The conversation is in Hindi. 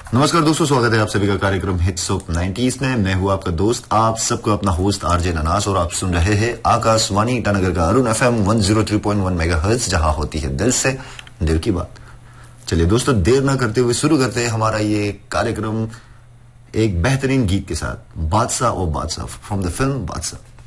नमस्कार दोस्तों, स्वागत है आप सभी का कार्यक्रम हिट्स ऑफ 90s में। मैं हूं आपका दोस्त, आप सबको अपना होस्ट आरजे ननास, और आप सुन रहे हैं आकाशवाणी ईटानगर का अरुण एफएम 103.1 मेगाहर्ट्ज, जहां होती है दिल से दिल की बात। चलिए दोस्तों, देर ना करते हुए शुरू करते हैं हमारा ये कार्यक्रम एक बेहतरीन गीत के साथ, बादशाह ओ बादशाह फ्रॉम द फिल्म बादशाह।